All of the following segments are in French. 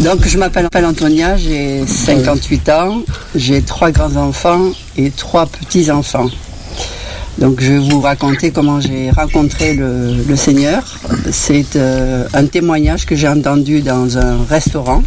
Donc je m'appelle Antonia, j'ai 58 ans, j'ai 3 grands-enfants et 3 petits-enfants. Donc je vais vous raconter comment j'ai rencontré le Seigneur. C'est un témoignage que j'ai entendu dans un restaurant.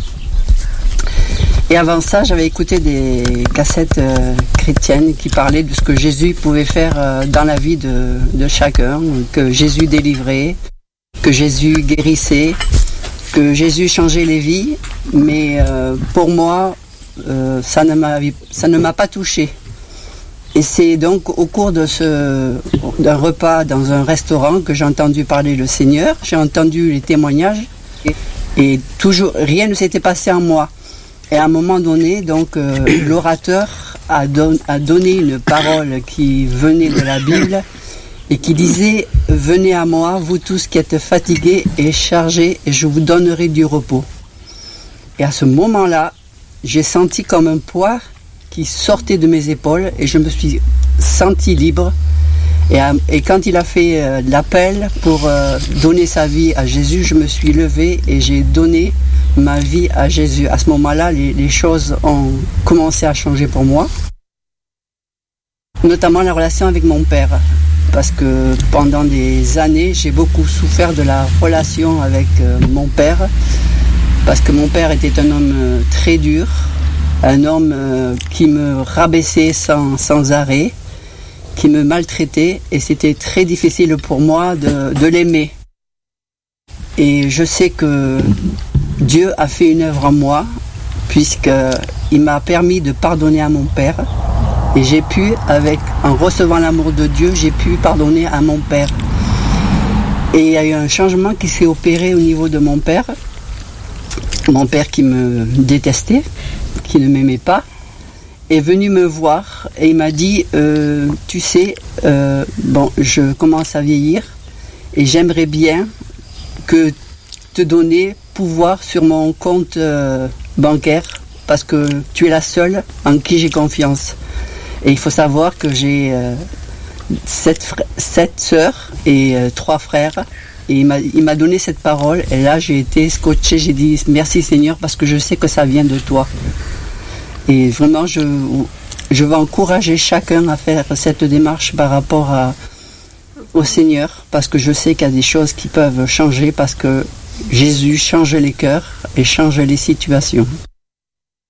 Et avant ça, j'avais écouté des cassettes chrétiennes qui parlaient de ce que Jésus pouvait faire dans la vie de chacun, que Jésus délivrait, que Jésus guérissait, que Jésus changeait les vies. Mais pour moi, ça ne m'a pas touché. Et c'est donc au cours d'un repas dans un restaurant que j'ai entendu parler le Seigneur, j'ai entendu les témoignages et toujours rien ne s'était passé en moi. Et à un moment donné, donc l'orateur a donné une parole qui venait de la Bible et qui disait « Venez à moi, vous tous qui êtes fatigués et chargés, et je vous donnerai du repos. » Et à ce moment-là, j'ai senti comme un poids qui sortait de mes épaules et je me suis senti libre. Et quand il a fait l'appel pour donner sa vie à Jésus, je me suis levé et j'ai donné ma vie à Jésus. À ce moment-là, les choses ont commencé à changer pour moi, notamment la relation avec mon père, parce que pendant des années, j'ai beaucoup souffert de la relation avec mon père, parce que mon père était un homme très dur, un homme qui me rabaissait sans arrêt, qui me maltraitait, et c'était très difficile pour moi de l'aimer. Et je sais que Dieu a fait une œuvre en moi, puisqu'il m'a permis de pardonner à mon père. Et j'ai pu, en recevant l'amour de Dieu, j'ai pu pardonner à mon père. Et il y a eu un changement qui s'est opéré au niveau de mon père. Mon père qui me détestait, qui ne m'aimait pas, est venu me voir et il m'a dit tu sais, je commence à vieillir et j'aimerais bien te donner pouvoir sur mon compte bancaire parce que tu es la seule en qui j'ai confiance. Et il faut savoir que j'ai 7 sœurs et 3 frères. Et il m'a donné cette parole et là j'ai été scotché, j'ai dit merci Seigneur parce que je sais que ça vient de toi. Et vraiment je veux encourager chacun à faire cette démarche par rapport au Seigneur parce que je sais qu'il y a des choses qui peuvent changer parce que Jésus change les cœurs et change les situations.